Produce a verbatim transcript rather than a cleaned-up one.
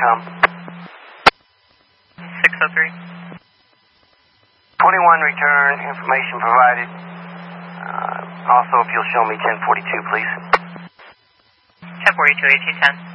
com. six oh three. twenty-one return, information provided. Uh, also, if you'll show me ten forty-two, please. ten forty-two, eighteen ten.